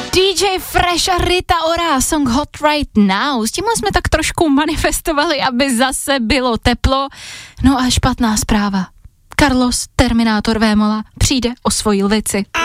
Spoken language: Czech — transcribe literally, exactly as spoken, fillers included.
dý džej Fresh a Rita Ora, song Hot Right Now. S tímhle jsme tak trošku manifestovali, aby zase bylo teplo. No a špatná zpráva. Carlos Terminátor Vémola přijde o svoji lvici.